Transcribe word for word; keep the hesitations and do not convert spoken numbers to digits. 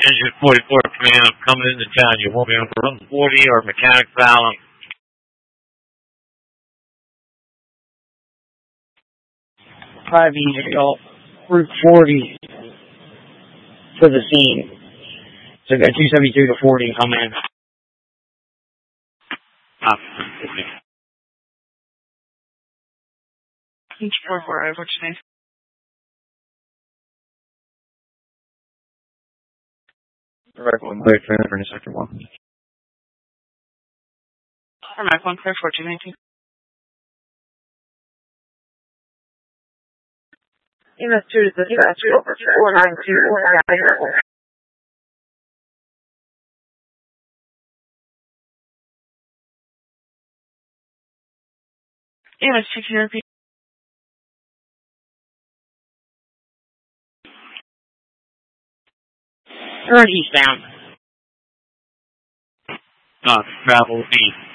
Engine forty-four command, I'm coming into town. You want me on run forty or mechanic balance? Probably be off Route forty for the scene. So got two seventy-two to forty come in. Ah, It's four four over, what's your name? Direct one, wait for in a second one. Or Mac one, clear fourteen nineteen. M S two is the dispatch over four nine two four nine. M S two, can you repeat? They're on eastbound. not travel east.